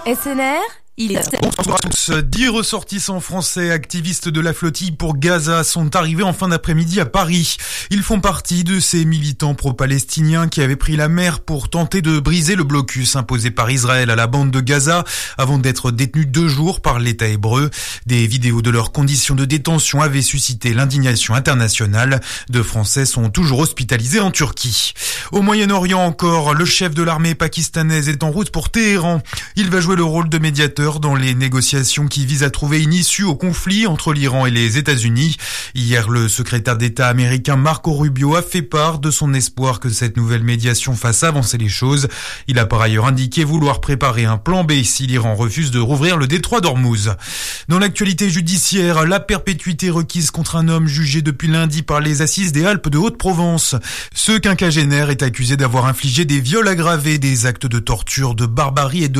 SNR, il est... Bonsoir à tous. 10 ressortissants français activistes de la flottille pour Gaza sont arrivés en fin d'après-midi à Paris. Ils font partie de ces militants pro-palestiniens qui avaient pris la mer pour tenter de briser le blocus imposé par Israël à la bande de Gaza avant d'être détenus 2 jours par l'État hébreu. Des vidéos de leurs conditions de détention avaient suscité l'indignation internationale. 2 Français sont toujours hospitalisés en Turquie. Au Moyen-Orient encore, le chef de l'armée pakistanaise est en route pour Téhéran. Il va jouer le rôle de médiateur dans les négociations qui visent à trouver une issue au conflit entre l'Iran et les États-Unis. Hier, le secrétaire d'État américain Marco Rubio a fait part de son espoir que cette nouvelle médiation fasse avancer les choses. Il a par ailleurs indiqué vouloir préparer un plan B si l'Iran refuse de rouvrir le détroit d'Ormuz. Dans l'actualité judiciaire, la perpétuité requise contre un homme jugé depuis lundi par les assises des Alpes de Haute-Provence. Ce quinquagénaire est accusé d'avoir infligé des viols aggravés, des actes de torture, de barbarie et de